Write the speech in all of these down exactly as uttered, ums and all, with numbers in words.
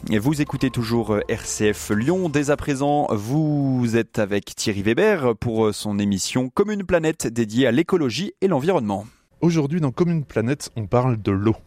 Et vous écoutez toujours R C F Lyon. Dès à présent, vous êtes avec Thierry Weber pour son émission Comme une planète dédiée à l'écologie et l'environnement. Aujourd'hui, dans Comme une planète, on parle de l'eau.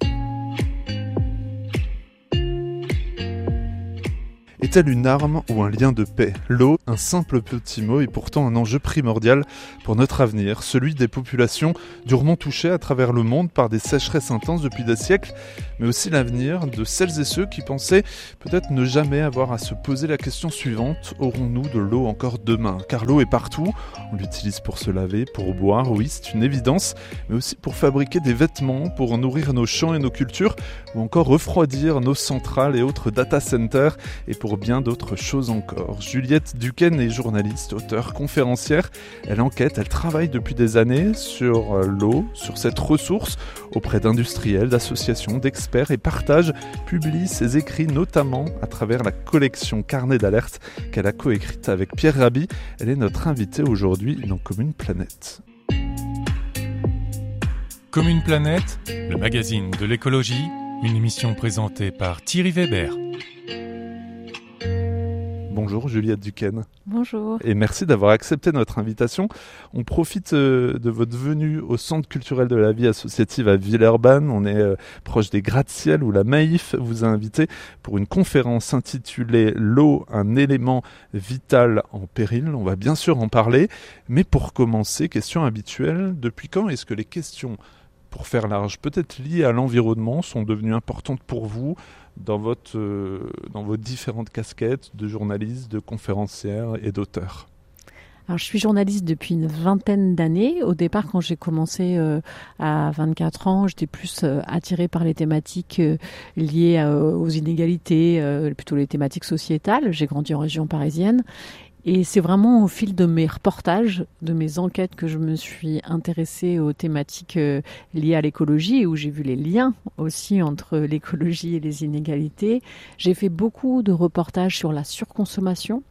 Est-elle une arme ou un lien de paix ? L'eau, un simple petit mot, est pourtant un enjeu primordial pour notre avenir, celui des populations durement touchées à travers le monde par des sécheresses intenses depuis des siècles, mais aussi l'avenir de celles et ceux qui pensaient peut-être ne jamais avoir à se poser la question suivante : aurons-nous de l'eau encore demain ? Car l'eau est partout, on l'utilise pour se laver, pour boire, oui c'est une évidence, mais aussi pour fabriquer des vêtements, pour nourrir nos champs et nos cultures, ou encore refroidir nos centrales et autres data centers, et pour bien d'autres choses encore. Juliette Duquesne est journaliste, auteure, conférencière. Elle enquête, elle travaille depuis des années sur l'eau, sur cette ressource, auprès d'industriels, d'associations, d'experts et partage, publie ses écrits notamment à travers la collection Carnet d'alerte qu'elle a coécrite avec Pierre Rabhi. Elle est notre invitée aujourd'hui dans Comme une planète. Comme une planète, le magazine de l'écologie, une émission présentée par Thierry Weber. Bonjour Juliette Duquesne. Bonjour. Et merci d'avoir accepté notre invitation. On profite euh, de votre venue au Centre culturel de la vie associative à Villeurbanne. On est euh, proche des gratte-ciel où la Maïf vous a invité pour une conférence intitulée « L'eau, un élément vital en péril ». On va bien sûr en parler. Mais pour commencer, question habituelle, depuis quand est-ce que les questions, pour faire large, peut-être liées à l'environnement, sont devenues importantes pour vous dans votre, euh, dans vos différentes casquettes de journaliste, de conférencière et d'auteur ? Alors, je suis journaliste depuis une vingtaine d'années. Au départ, quand j'ai commencé euh, à vingt-quatre ans, j'étais plus euh, attirée par les thématiques euh, liées euh, aux inégalités, euh, plutôt les thématiques sociétales. J'ai grandi en région parisienne. Et c'est vraiment au fil de mes reportages, de mes enquêtes que je me suis intéressée aux thématiques euh, liées à l'écologie et où j'ai vu les liens aussi entre l'écologie et les inégalités. J'ai fait beaucoup de reportages sur la surconsommation,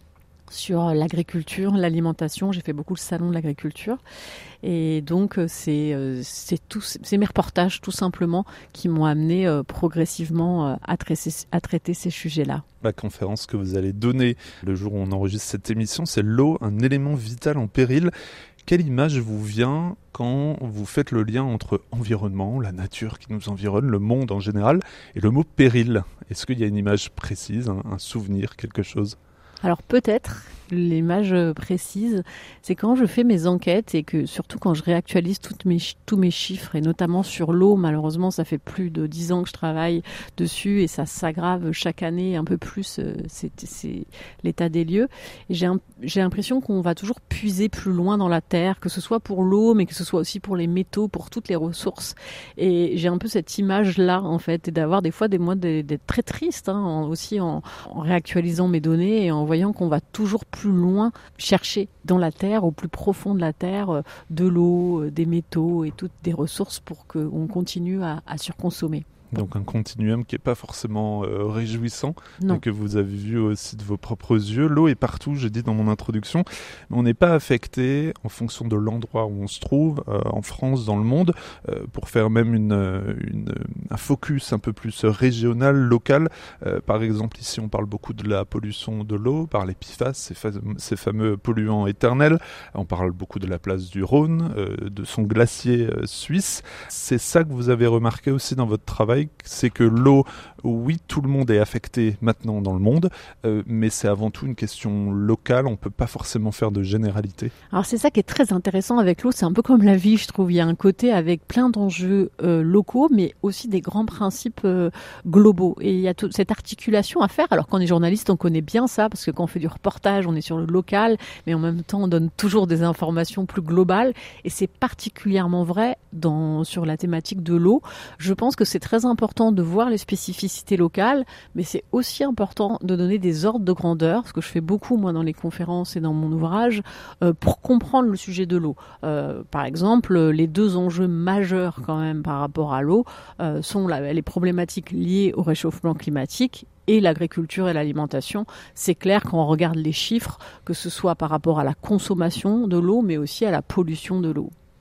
sur l'agriculture, l'alimentation. J'ai fait beaucoup le salon de l'agriculture. Et donc, c'est, c'est, tout, c'est mes reportages, tout simplement, qui m'ont amené euh, progressivement euh, à, traiter, à traiter ces sujets-là. La conférence que vous allez donner le jour où on enregistre cette émission, c'est l'eau, un élément vital en péril. Quelle image vous vient quand vous faites le lien entre environnement, la nature qui nous environne, le monde en général, et le mot péril ? Est-ce qu'il y a une image précise, un, un souvenir, quelque chose ? Alors peut-être, l'image précise, c'est quand je fais mes enquêtes et que surtout quand je réactualise toutes mes, tous mes chiffres et notamment sur l'eau, malheureusement ça fait plus de dix ans que je travaille dessus et ça s'aggrave chaque année un peu plus, c'est, c'est l'état des lieux. Et j'ai, un, j'ai l'impression qu'on va toujours puiser plus loin dans la terre, que ce soit pour l'eau mais que ce soit aussi pour les métaux, pour toutes les ressources. Et j'ai un peu cette image-là en fait, et d'avoir des fois des mois d'être très triste hein, en, aussi en, en réactualisant mes données et en voyant qu'on va toujours plus loin chercher dans la terre, au plus profond de la terre, de l'eau, des métaux et toutes des ressources pour qu'on continue à, à surconsommer. Donc un continuum qui n'est pas forcément euh, réjouissant, non. Et que vous avez vu aussi de vos propres yeux. L'eau est partout, j'ai dit dans mon introduction, mais on n'est pas affecté en fonction de l'endroit où on se trouve, euh, en France, dans le monde, euh, pour faire même une, une, un focus un peu plus régional, local. Euh, par exemple, ici on parle beaucoup de la pollution de l'eau, par les P F A S, ces, fa- ces fameux polluants éternels. On parle beaucoup de la place du Rhône, euh, de son glacier euh, suisse. C'est ça que vous avez remarqué aussi dans votre travail, c'est que l'eau, oui, tout le monde est affecté maintenant dans le monde, euh, mais c'est avant tout une question locale, on ne peut pas forcément faire de généralité. Alors c'est ça qui est très intéressant avec l'eau, c'est un peu comme la vie, je trouve. Il y a un côté avec plein d'enjeux euh, locaux, mais aussi des grands principes euh, globaux. Et il y a toute cette articulation à faire. Alors quand on est journaliste, on connaît bien ça, parce que quand on fait du reportage, on est sur le local, mais en même temps, on donne toujours des informations plus globales. Et c'est particulièrement vrai dans, sur la thématique de l'eau. Je pense que c'est très important de voir les spécificités locales, mais c'est aussi important de donner des ordres de grandeur, ce que je fais beaucoup moi dans les conférences et dans mon ouvrage, euh, pour comprendre le sujet de l'eau. Euh, par exemple, les deux enjeux majeurs quand même par rapport à l'eau euh, sont la, les problématiques liées au réchauffement climatique et l'agriculture et l'alimentation. C'est clair quand on regarde les chiffres, que ce soit par rapport à la consommation de l'eau, mais aussi à la pollution de l'eau.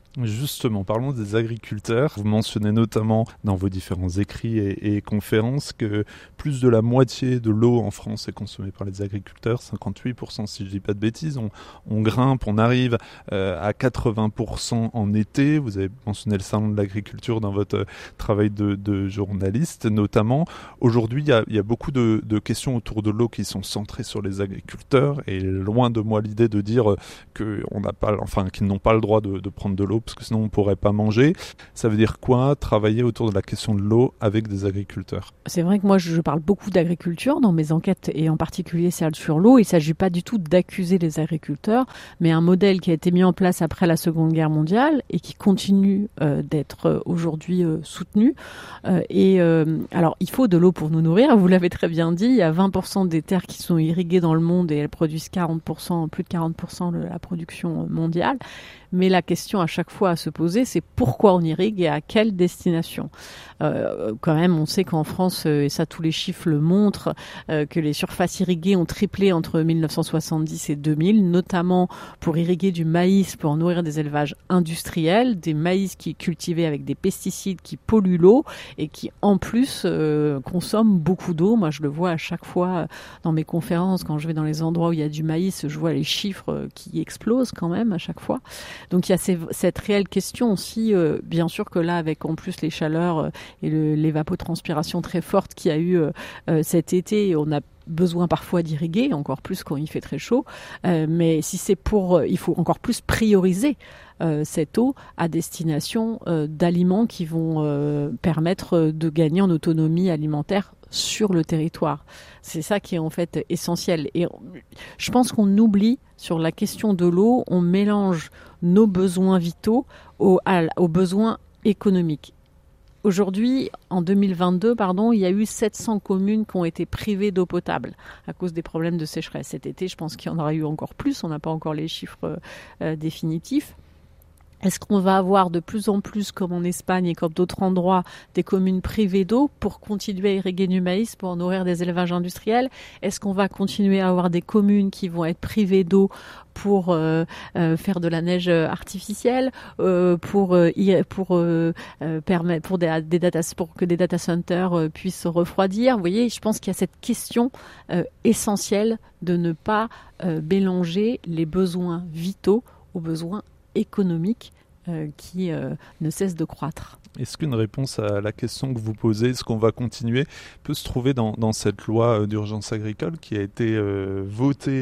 Justement, parlons des agriculteurs. Vous mentionnez notamment dans vos différents écrits et, et conférences que plus de la moitié de l'eau en France est consommée par les agriculteurs, cinquante-huit pour cent si je ne dis pas de bêtises. On, on grimpe, on arrive euh, à quatre-vingts pour cent en été. Vous avez mentionné le salon de l'agriculture dans votre travail de, de journaliste notamment. Aujourd'hui, il y a, il y a beaucoup de, de questions autour de l'eau qui sont centrées sur les agriculteurs et loin de moi l'idée de dire que on n'a pas, enfin, qu'ils n'ont pas le droit de, de prendre de l'eau parce que sinon on ne pourrait pas manger. Ça veut dire quoi, travailler autour de la question de l'eau avec des agriculteurs? C'est vrai que moi je parle beaucoup d'agriculture dans mes enquêtes et en particulier celle sur l'eau. Il ne s'agit pas du tout d'accuser les agriculteurs, mais un modèle qui a été mis en place après la Seconde Guerre mondiale et qui continue euh, d'être aujourd'hui euh, soutenu. Euh, et euh, alors il faut de l'eau pour nous nourrir, vous l'avez très bien dit, il y a vingt pour cent des terres qui sont irriguées dans le monde et elles produisent quarante pour cent, plus de quarante pour cent de la production mondiale. Mais la question à chaque fois à se poser, c'est pourquoi on irrigue et à quelle destination. Euh, quand même, on sait qu'en France, et ça tous les chiffres le montrent, euh, que les surfaces irriguées ont triplé entre mille neuf cent soixante-dix et deux mille, notamment pour irriguer du maïs, pour nourrir des élevages industriels, des maïs qui cultivés avec des pesticides qui polluent l'eau et qui en plus euh, consomment beaucoup d'eau. Moi, je le vois à chaque fois dans mes conférences, quand je vais dans les endroits où il y a du maïs, je vois les chiffres qui explosent quand même à chaque fois. Donc il y a ces, cette réelle question aussi, euh, bien sûr que là, avec en plus les chaleurs euh, et le, l'évapotranspiration très forte qu'il y a eu euh, euh, cet été, on a besoin parfois d'irriguer, encore plus quand il fait très chaud. Euh, mais si c'est pour, euh, il faut encore plus prioriser euh, cette eau à destination euh, d'aliments qui vont euh, permettre de gagner en autonomie alimentaire sur le territoire. C'est ça qui est en fait essentiel. Et je pense qu'on oublie sur la question de l'eau, on mélange nos besoins vitaux aux, à, aux besoins économiques. Aujourd'hui, en deux mille vingt-deux, pardon, il y a eu sept cents communes qui ont été privées d'eau potable à cause des problèmes de sécheresse. Cet été, je pense qu'il y en aura eu encore plus. On n'a pas encore les chiffres euh, définitifs. Est-ce qu'on va avoir de plus en plus, comme en Espagne et comme d'autres endroits, des communes privées d'eau pour continuer à irriguer du maïs, pour nourrir des élevages industriels? Est-ce qu'on va continuer à avoir des communes qui vont être privées d'eau pour euh, euh, faire de la neige artificielle, euh, pour euh, pour euh, permettre pour des, des data pour que des data centers euh, puissent se refroidir? Vous voyez, je pense qu'il y a cette question euh, essentielle de ne pas euh, mélanger les besoins vitaux aux besoins économique euh, qui euh, ne cesse de croître. Est-ce qu'une réponse à la question que vous posez, est-ce qu'on va continuer, peut se trouver dans, dans cette loi d'urgence agricole qui a été euh, votée,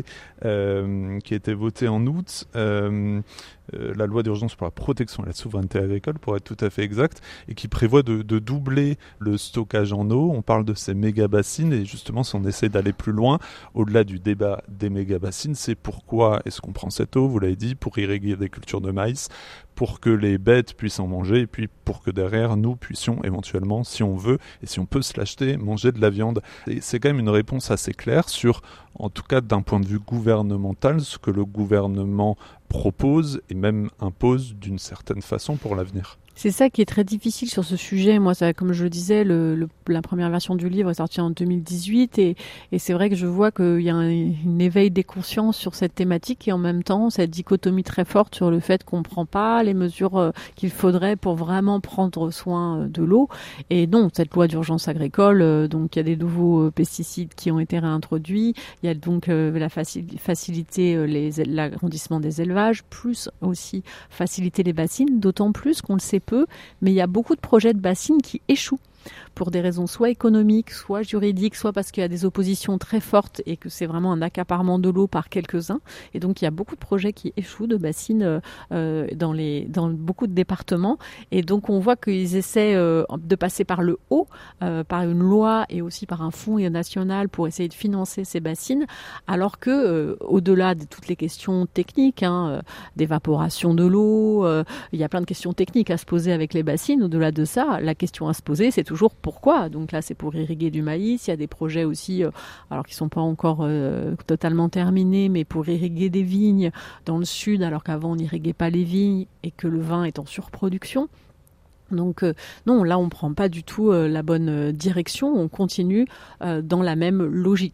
euh, qui a été votée en août, euh, euh, la loi d'urgence pour la protection et la souveraineté agricole, pour être tout à fait exact, et qui prévoit de, de doubler le stockage en eau. On parle de ces méga-bassines, et justement, si on essaie d'aller plus loin, au-delà du débat des méga-bassines, c'est pourquoi est-ce qu'on prend cette eau, vous l'avez dit, pour irriguer des cultures de maïs, pour que les bêtes puissent en manger, et puis pour que derrière, nous puissions éventuellement, si on veut, et si on peut se l'acheter, manger de la viande. Et c'est quand même une réponse assez claire sur, en tout cas d'un point de vue gouvernemental, ce que le gouvernement propose et même impose d'une certaine façon pour l'avenir. C'est ça qui est très difficile sur ce sujet. Moi, ça, comme je le disais, le, le, la première version du livre est sortie en deux mille dix-huit et, et c'est vrai que je vois qu'il y a un, une éveil des consciences sur cette thématique et en même temps cette dichotomie très forte sur le fait qu'on ne prend pas les mesures euh, qu'il faudrait pour vraiment prendre soin euh, de l'eau. Et non, cette loi d'urgence agricole, euh, donc il y a des nouveaux euh, pesticides qui ont été réintroduits. Il y a donc euh, la facil- facilité euh, les, l'agrandissement des élevages, plus aussi faciliter les bassines, d'autant plus qu'on le sait peu, mais il y a beaucoup de projets de bassines qui échouent pour des raisons soit économiques, soit juridiques, soit parce qu'il y a des oppositions très fortes et que c'est vraiment un accaparement de l'eau par quelques-uns. Et donc, il y a beaucoup de projets qui échouent de bassines euh, dans, les, dans beaucoup de départements. Et donc, on voit qu'ils essaient euh, de passer par le haut, euh, par une loi et aussi par un fonds national pour essayer de financer ces bassines, alors que, euh, au-delà de toutes les questions techniques, hein, euh, d'évaporation de l'eau, euh, il y a plein de questions techniques à se poser avec les bassines. Au-delà de ça, la question à se poser, c'est toujours pourquoi. Donc là, c'est pour irriguer du maïs. Il y a des projets aussi, euh, alors qui ne sont pas encore euh, totalement terminés, mais pour irriguer des vignes dans le sud, alors qu'avant, on n'irriguait pas les vignes et que le vin est en surproduction. Donc euh, non, là, on ne prend pas du tout euh, la bonne direction. On continue euh, dans la même logique.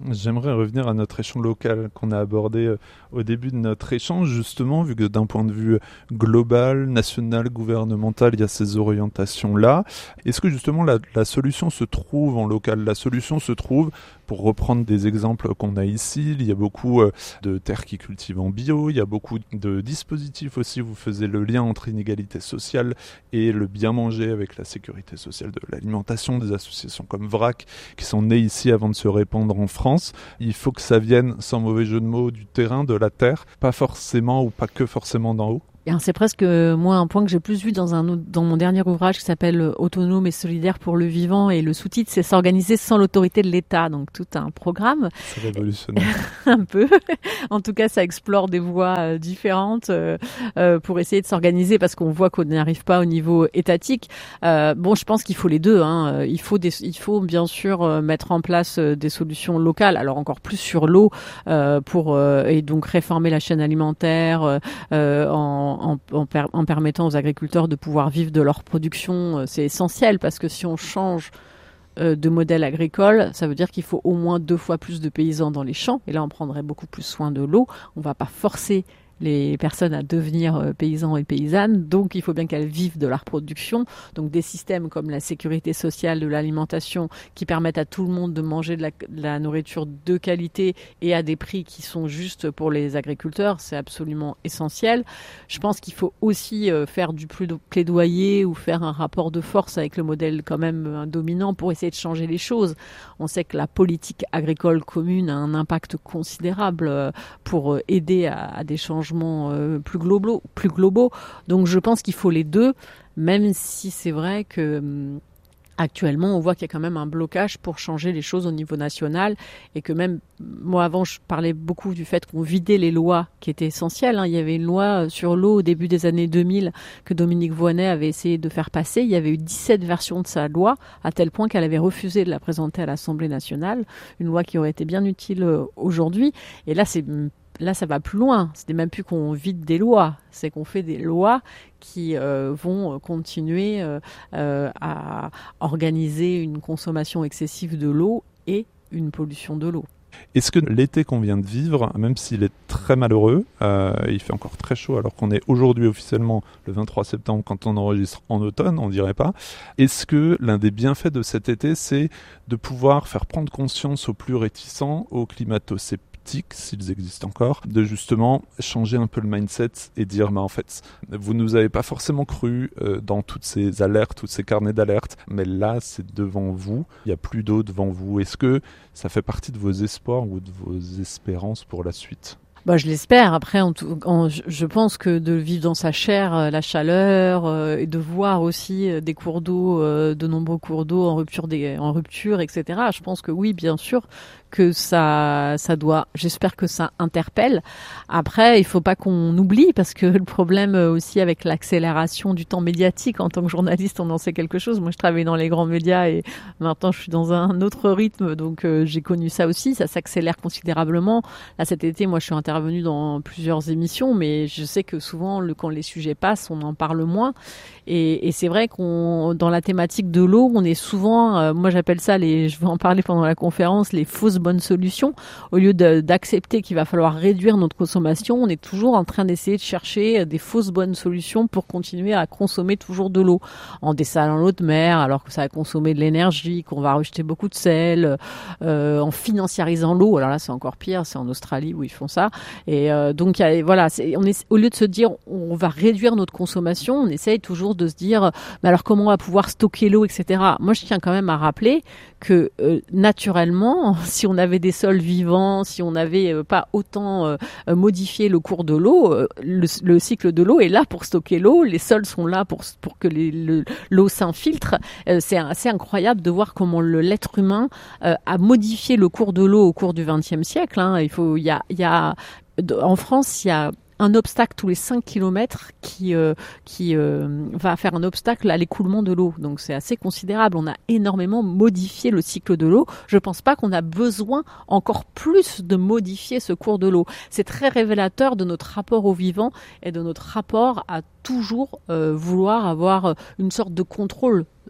J'aimerais revenir à notre échelon local qu'on a abordé euh, au début de notre échange, justement, vu que d'un point de vue global, national, gouvernemental, il y a ces orientations-là. Est-ce que justement la, la solution se trouve en local ? La solution se trouve, pour reprendre des exemples qu'on a ici, il y a beaucoup euh, de terres qui cultivent en bio, il y a beaucoup de dispositifs aussi, vous faisiez le lien entre inégalité sociale et le bien manger avec la sécurité sociale de l'alimentation, des associations comme V R A C qui sont nées ici avant de se répandre en France. Il faut que ça vienne, sans mauvais jeu de mots, du terrain, de la terre, pas forcément ou pas que forcément d'en haut. Et c'est presque moi un point que j'ai plus vu dans un dans mon dernier ouvrage qui s'appelle Autonome et solidaire pour le vivant, et le sous-titre c'est s'organiser sans l'autorité de l'État, donc tout un programme. C'est révolutionnaire. Un peu. En tout cas, ça explore des voies euh, différentes euh, euh, pour essayer de s'organiser, parce qu'on voit qu'on n'y arrive pas au niveau étatique. Euh, bon, je pense qu'il faut les deux. Hein. Il faut des, il faut bien sûr euh, mettre en place euh, des solutions locales. Alors encore plus sur l'eau euh, pour euh, et donc réformer la chaîne alimentaire euh, en En, en, per, en permettant aux agriculteurs de pouvoir vivre de leur production. C'est essentiel, parce que si on change euh, de modèle agricole, ça veut dire qu'il faut au moins deux fois plus de paysans dans les champs, et là on prendrait beaucoup plus soin de l'eau. On ne va pas forcer les personnes à devenir euh, paysans et paysannes, donc il faut bien qu'elles vivent de leur production. Donc des systèmes comme la sécurité sociale de l'alimentation qui permettent à tout le monde de manger de la, de la nourriture de qualité et à des prix qui sont justes pour les agriculteurs, c'est absolument essentiel. Je pense qu'il faut aussi euh, faire du plaidoyer ou faire un rapport de force avec le modèle quand même euh, dominant pour essayer de changer les choses. On sait que la politique agricole commune a un impact considérable euh, pour euh, aider à, à des changements plus globaux, plus globaux. Donc je pense qu'il faut les deux, même si c'est vrai que hum, actuellement on voit qu'il y a quand même un blocage pour changer les choses au niveau national, et que même moi avant je parlais beaucoup du fait qu'on vidait les lois qui étaient essentielles. Hein. Il y avait une loi sur l'eau au début des années deux mille que Dominique Voynet avait essayé de faire passer. Il y avait eu dix-sept versions de sa loi, à tel point qu'elle avait refusé de la présenter à l'Assemblée nationale, une loi qui aurait été bien utile aujourd'hui. Et là c'est Là, ça va plus loin. C'est même plus qu'on vide des lois, c'est qu'on fait des lois qui euh, vont continuer euh, euh, à organiser une consommation excessive de l'eau et une pollution de l'eau. Est-ce que l'été qu'on vient de vivre, même s'il est très malheureux, euh, il fait encore très chaud alors qu'on est aujourd'hui officiellement le vingt-trois septembre quand on enregistre en automne, on dirait pas, est-ce que l'un des bienfaits de cet été, c'est de pouvoir faire prendre conscience aux plus réticents, aux climato-sceptiques, s'ils existent encore, de justement changer un peu le mindset et dire bah en fait vous nous avez pas forcément cru euh, dans toutes ces alertes, tous ces carnets d'alerte, mais là c'est devant vous, il n'y a plus d'eau devant vous. Est-ce que ça fait partie de vos espoirs ou de vos espérances pour la suite ? Bah, je l'espère. Après, en tout, en, je pense que de vivre dans sa chair euh, la chaleur euh, et de voir aussi euh, des cours d'eau, euh, de nombreux cours d'eau en rupture, des, en rupture, et cetera. Je pense que oui, bien sûr, que ça, ça doit. J'espère que ça interpelle. Après, il faut pas qu'on oublie, parce que le problème aussi avec l'accélération du temps médiatique, en tant que journaliste, on en sait quelque chose. Moi, je travaille dans les grands médias et maintenant, je suis dans un autre rythme, donc euh, j'ai connu ça aussi. Ça s'accélère considérablement. Là, cet été, moi, je suis intervenue dans plusieurs émissions, mais je sais que souvent, le, quand les sujets passent, on en parle moins. Et, et c'est vrai qu'on, dans la thématique de l'eau, on est souvent, euh, moi j'appelle ça, les, je vais en parler pendant la conférence, les fausses bonnes solutions. Au lieu de, d'accepter qu'il va falloir réduire notre consommation, on est toujours en train d'essayer de chercher des fausses bonnes solutions pour continuer à consommer toujours de l'eau, en dessalant l'eau de mer alors que ça va consommer de l'énergie, qu'on va rejeter beaucoup de sel, euh, en financiarisant l'eau. Alors là, c'est encore pire, c'est en Australie où ils font ça. Et euh, donc y a, voilà, c'est, on est, au lieu de se dire on va réduire notre consommation, on essaye toujours de se dire mais alors comment on va pouvoir stocker l'eau, et cetera. Moi, je tiens quand même à rappeler que euh, naturellement, si on avait des sols vivants, si on n'avait euh, pas autant euh, modifié le cours de l'eau, euh, le, le cycle de l'eau est là pour stocker l'eau, les sols sont là pour pour que les, le, l'eau s'infiltre. Euh, c'est assez incroyable de voir comment le, l'être humain euh, a modifié le cours de l'eau au cours du vingtième siècle. Hein. Il faut, il y a, il y a en France, il y a un obstacle tous les cinq kilomètres qui, euh, qui euh, va faire un obstacle à l'écoulement de l'eau. Donc c'est assez considérable. On a énormément modifié le cycle de l'eau. Je ne pense pas qu'on a besoin encore plus de modifier ce cours de l'eau. C'est très révélateur de notre rapport au vivant et de notre rapport à toujours euh, vouloir avoir une sorte de contrôle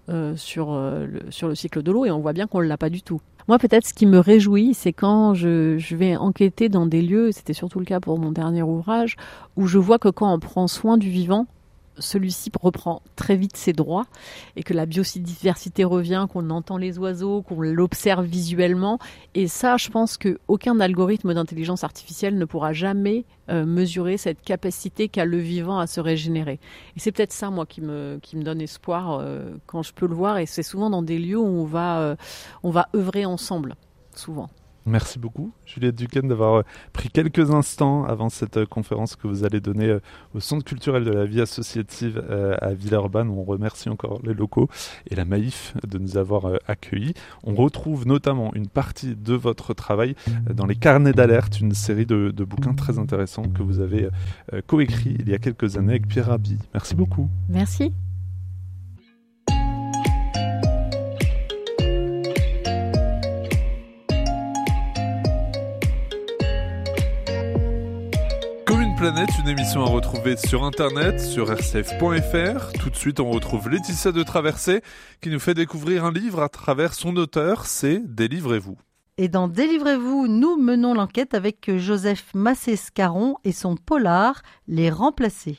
euh, sur, euh, le, sur le cycle de l'eau et on voit bien qu'on ne l'a pas du tout. Moi, peut-être, ce qui me réjouit, c'est quand je, je vais enquêter dans des lieux, c'était surtout le cas pour mon dernier ouvrage, où je vois que quand on prend soin du vivant, celui-ci reprend très vite ses droits et que la biodiversité revient, qu'on entend les oiseaux, qu'on l'observe visuellement. Et ça, je pense qu'aucun algorithme d'intelligence artificielle ne pourra jamais euh, mesurer cette capacité qu'a le vivant à se régénérer. Et c'est peut-être ça, moi, qui me, qui me donne espoir euh, quand je peux le voir. Et c'est souvent dans des lieux où on va, euh, on va œuvrer ensemble, souvent. Merci beaucoup, Juliette Duquesne, d'avoir pris quelques instants avant cette conférence que vous allez donner au Centre culturel de la vie associative à Villeurbanne. On remercie encore les locaux et la Maïf de nous avoir accueillis. On retrouve notamment une partie de votre travail dans les carnets d'alerte, une série de, de bouquins très intéressants que vous avez coécrit il y a quelques années avec Pierre Rabhi. Merci beaucoup. Merci. Planète, une émission à retrouver sur internet, sur r c f point f r. Tout de suite, on retrouve Laetitia de Traversée qui nous fait découvrir un livre à travers son auteur, c'est Délivrez-vous. Et dans Délivrez-vous, nous menons l'enquête avec Joseph Massé-Scarron et son polar, Les Remplacés.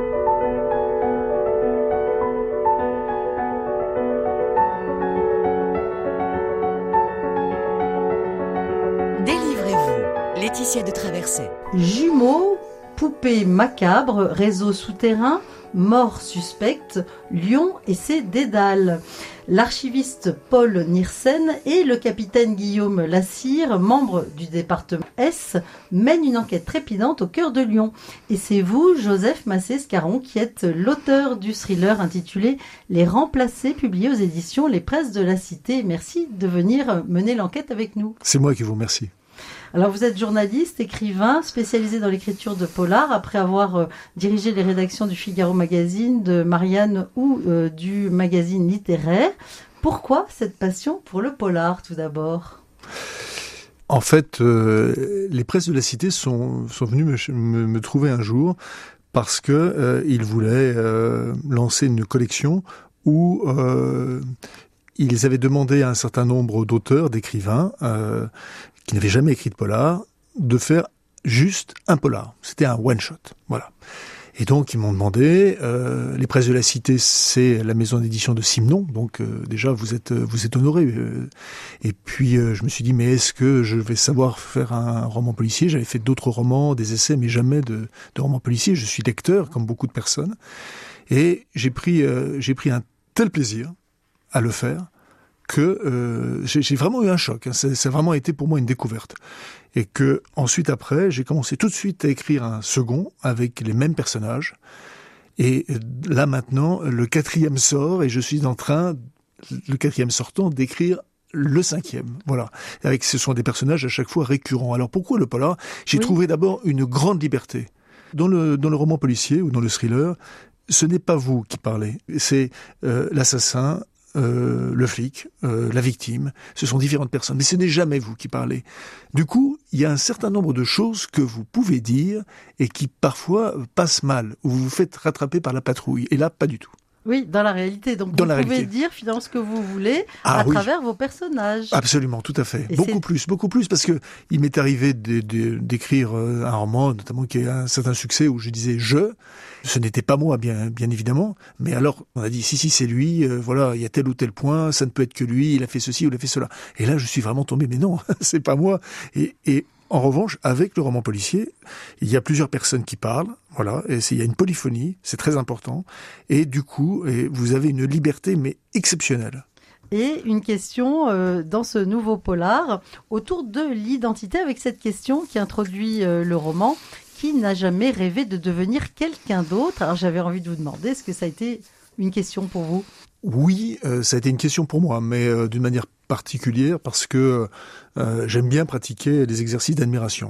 Délivrez-vous, Laetitia de Traversée. Jumeaux, poupée macabre, réseau souterrain, mort suspecte, Lyon et ses dédales. L'archiviste Paul Niersen et le capitaine Guillaume Lassire, membre du département S, mènent une enquête trépidante au cœur de Lyon. Et c'est vous, Joseph Massé-Scarron, qui êtes l'auteur du thriller intitulé Les Remplacés, publié aux éditions Les Presses de la Cité. Merci de venir mener l'enquête avec nous. C'est moi qui vous remercie. Alors vous êtes journaliste, écrivain, spécialisé dans l'écriture de polar, après avoir euh, dirigé les rédactions du Figaro Magazine, de Marianne ou euh, du magazine littéraire. Pourquoi cette passion pour le polar, tout d'abord ? En fait, euh, les Presses de la Cité sont, sont venus me, me, me trouver un jour parce que euh, ils voulaient euh, lancer une collection où euh, ils avaient demandé à un certain nombre d'auteurs, d'écrivains, euh, qui n'avaient jamais écrit de polar, de faire juste un polar. C'était un one-shot, voilà. Et donc, ils m'ont demandé, euh, les Presses de la Cité, c'est la maison d'édition de Simon, donc euh, déjà, vous êtes vous êtes honorés. Euh, et puis, euh, je me suis dit, mais est-ce que je vais savoir faire un roman policier ? J'avais fait d'autres romans, des essais, mais jamais de, de romans policiers. Je suis lecteur, comme beaucoup de personnes. Et j'ai pris, euh, j'ai pris un tel plaisir à le faire, que euh, j'ai, j'ai vraiment eu un choc. Hein. Ça, ça a vraiment été pour moi une découverte. Et que ensuite, après, j'ai commencé tout de suite à écrire un second avec les mêmes personnages. Et là, maintenant, le quatrième sort et je suis en train, le quatrième sortant, d'écrire le cinquième. Voilà. Avec, ce sont des personnages à chaque fois récurrents. Alors pourquoi le polar ? J'ai oui. trouvé d'abord une grande liberté. Dans le, dans le roman policier ou dans le thriller, ce n'est pas vous qui parlez. C'est euh, l'assassin, Euh, le flic, euh, la victime, ce sont différentes personnes, mais ce n'est jamais vous qui parlez. Du coup, il y a un certain nombre de choses que vous pouvez dire et qui parfois passent mal, ou vous vous faites rattraper par la patrouille, et là, pas du tout. Oui, dans la réalité. Donc, dans vous la pouvez réalité. dire finalement ce que vous voulez ah, à oui. travers vos personnages. Absolument, tout à fait. Et beaucoup c'est... plus, beaucoup plus, parce que il m'est arrivé de, de, d'écrire un roman, notamment qui a un certain succès, où je disais « je ». Ce n'était pas moi, bien, bien évidemment, mais alors on a dit si si c'est lui, euh, voilà, il y a tel ou tel point, ça ne peut être que lui, il a fait ceci ou il a fait cela. Et là je suis vraiment tombé, mais non, c'est pas moi. Et, et en revanche, avec le roman policier, il y a plusieurs personnes qui parlent, voilà, et c'est, il y a une polyphonie, c'est très important, et du coup, et vous avez une liberté mais exceptionnelle. Et une question euh, dans ce nouveau polar autour de l'identité, avec cette question qui introduit euh, le roman. Qui n'a jamais rêvé de devenir quelqu'un d'autre ? Alors j'avais envie de vous demander, est-ce que ça a été une question pour vous ? Oui, euh, ça a été une question pour moi, mais euh, d'une manière particulière parce que euh, j'aime bien pratiquer des exercices d'admiration.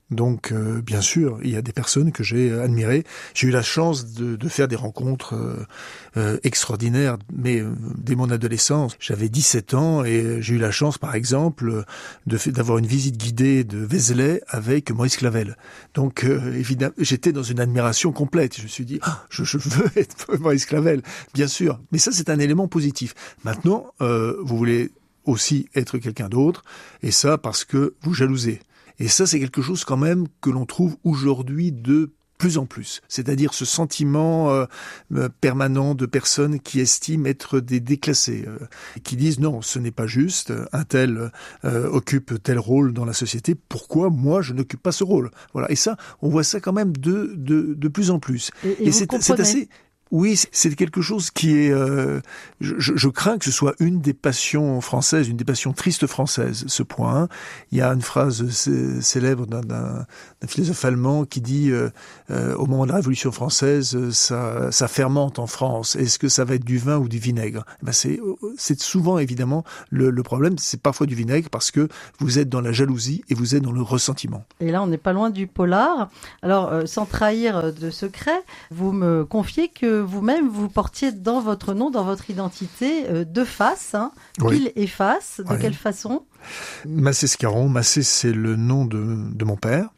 Donc, euh, bien sûr, il y a des personnes que j'ai admirées. J'ai eu la chance de, de faire des rencontres euh, euh, extraordinaires, mais euh, dès mon adolescence, j'avais dix-sept ans et j'ai eu la chance, par exemple, de fait, d'avoir une visite guidée de Vézelay avec Maurice Clavel. Donc, euh, évidemment, j'étais dans une admiration complète. Je me suis dit, ah, je, je veux être Maurice Clavel, bien sûr. Mais ça, c'est un élément positif. Maintenant, euh, vous voulez aussi être quelqu'un d'autre, et ça parce que vous jalousez. Et ça, c'est quelque chose quand même que l'on trouve aujourd'hui de plus en plus. C'est-à-dire ce sentiment euh, euh, permanent de personnes qui estiment être des déclassés, euh, qui disent non, ce n'est pas juste, un tel euh, occupe tel rôle dans la société, pourquoi moi je n'occupe pas ce rôle? Voilà. Et ça, on voit ça quand même de, de, de plus en plus. Et, et, et c'est, c'est assez... Oui, c'est quelque chose qui est... Euh, je, je crains que ce soit une des passions françaises, une des passions tristes françaises, ce point. Il y a une phrase c- célèbre d'un, d'un, d'un philosophe allemand qui dit euh, euh, au moment de la Révolution française, ça, ça fermente en France. Est-ce que ça va être du vin ou du vinaigre? Ben c'est, c'est souvent, évidemment, le, le problème. C'est parfois du vinaigre parce que vous êtes dans la jalousie et vous êtes dans le ressentiment. Et là, on n'est pas loin du polar. Alors, euh, sans trahir de secret, vous me confiez que vous-même, vous portiez dans votre nom, dans votre identité, euh, deux faces, hein, oui. pile et face. De oui. quelle façon? Massé Scarron. Massé, c'est le nom de, de mon père.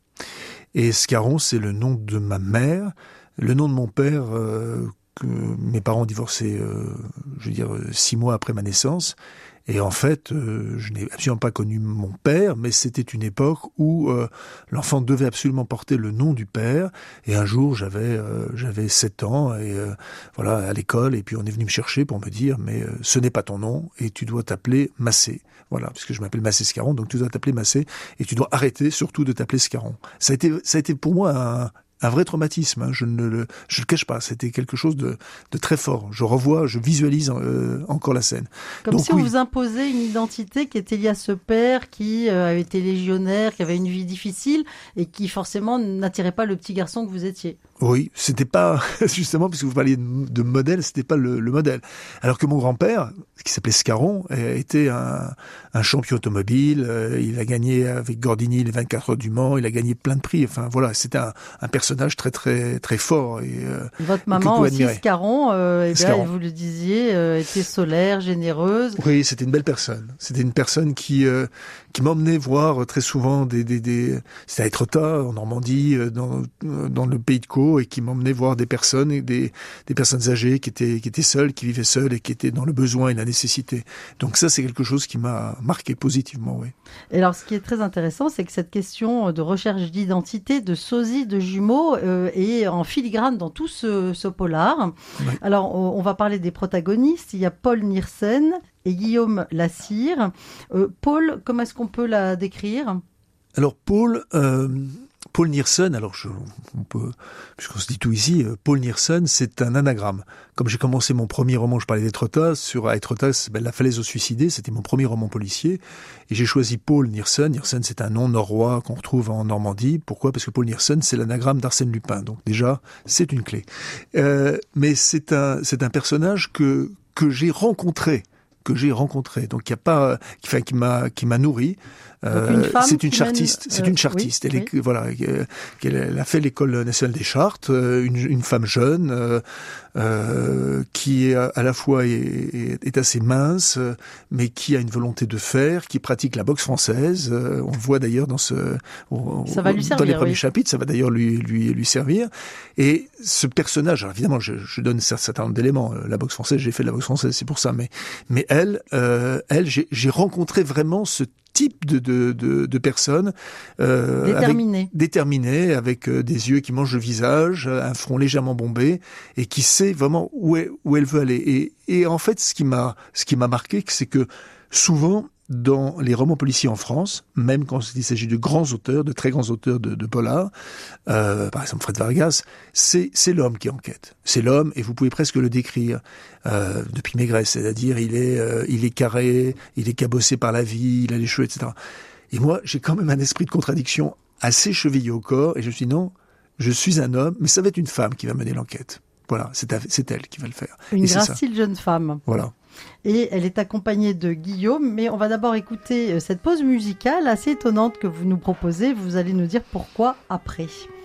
Et Scarron, c'est le nom de ma mère. Le nom de mon père, euh, que mes parents ont divorcé, euh, je veux dire, six mois après ma naissance. Et en fait, euh, je n'ai absolument pas connu mon père, mais c'était une époque où euh, l'enfant devait absolument porter le nom du père. Et un jour, j'avais euh, j'avais sept ans et euh, voilà à l'école. Et puis on est venu me chercher pour me dire, mais euh, ce n'est pas ton nom et tu dois t'appeler Massé. Voilà, puisque je m'appelle Massé Scarron, donc tu dois t'appeler Massé et tu dois arrêter surtout de t'appeler Scarron. Ça a été ça a été pour moi un un vrai traumatisme, hein. je ne le, je le cache pas. C'était quelque chose de, de très fort. Je revois, je visualise euh, encore la scène. Comme Donc, si oui. on vous imposait une identité qui était liée à ce père qui euh, avait été légionnaire, qui avait une vie difficile et qui forcément n'attirait pas le petit garçon que vous étiez. Oui, c'était pas, justement, puisque vous parliez de, de modèle, c'était pas le, le modèle. Alors que mon grand-père, qui s'appelait Scarron, était un, un champion automobile, euh, il a gagné avec Gordini les vingt-quatre heures du Mans, il a gagné plein de prix, enfin voilà, c'était un, un personnage très très très fort. Et, euh, votre maman aussi, admirer. Scarron, euh, eh bien, Scarron. vous le disiez, euh, était solaire, généreuse. Oui, c'était une belle personne. C'était une personne qui euh, qui m'emmenait voir très souvent des des, des... c'était à Étretat, en Normandie, dans dans le Pays de Caux, et qui m'emmenait voir des personnes, et des des personnes âgées qui étaient qui étaient seules, qui vivaient seules et qui étaient dans le besoin et la nécessité. Donc ça, c'est quelque chose qui m'a marqué positivement, oui. Et alors, ce qui est très intéressant, c'est que cette question de recherche d'identité, de sosie, de jumeaux, euh, est en filigrane dans tout ce, ce polar. Oui. Alors, on, on va parler des protagonistes. Il y a Paul Niersen et Guillaume Lassire. Euh, Paul, comment est-ce qu'on peut la décrire? Alors, Paul... Euh... Paul Niersen, alors je, on peut, puisqu'on se dit tout ici, Paul Niersen, c'est un anagramme. Comme j'ai commencé mon premier roman, je parlais d'Étretat, sur à Étretat, ben, La falaise aux suicidés, c'était mon premier roman policier, et j'ai choisi Paul Niersen. Niersen, c'est un nom norrois qu'on retrouve en Normandie. Pourquoi? Parce que Paul Niersen, c'est l'anagramme d'Arsène Lupin. Donc déjà, c'est une clé. Euh, mais c'est un, c'est un personnage que que j'ai rencontré. que j'ai rencontré, donc il y a pas, enfin qui m'a qui m'a nourri. Euh, une c'est une chartiste, mène, c'est euh, une chartiste. Oui, elle oui. est voilà, elle a fait l'école nationale des chartes, une, une femme jeune euh, euh, qui est à la fois est, est, est assez mince, mais qui a une volonté de faire, qui pratique la boxe française. On le voit d'ailleurs dans ce, on, ça va lui servir, dans les premiers oui. chapitres, ça va d'ailleurs lui lui lui servir. Et ce personnage, alors évidemment, je, je donne un certain nombre d'éléments. La boxe française, j'ai fait de la boxe française, c'est pour ça. Mais mais elle, euh, elle, j'ai, j'ai rencontré vraiment ce type de de de, de personnes euh, déterminées, avec, déterminées, avec euh, des yeux qui mangent le visage, un front légèrement bombé, et qui sait vraiment où est, où elle veut aller. Et et en fait, ce qui m'a ce qui m'a marqué, c'est que souvent dans les romans policiers en France, même quand il s'agit de grands auteurs, de très grands auteurs de, de polar, euh, par exemple Fred Vargas, c'est, c'est l'homme qui enquête. C'est l'homme, et vous pouvez presque le décrire euh, depuis Maigret, c'est-à-dire il est, euh, il est carré, il est cabossé par la vie, il a les cheveux, et cetera. Et moi, j'ai quand même un esprit de contradiction assez chevillé au corps, et je me suis dit non, je suis un homme, mais ça va être une femme qui va mener l'enquête. Voilà, c'est, c'est elle qui va le faire. Une et gracile jeune femme. Voilà. Et elle est accompagnée de Guillaume, mais on va d'abord écouter cette pause musicale assez étonnante que vous nous proposez. Vous allez nous dire pourquoi après.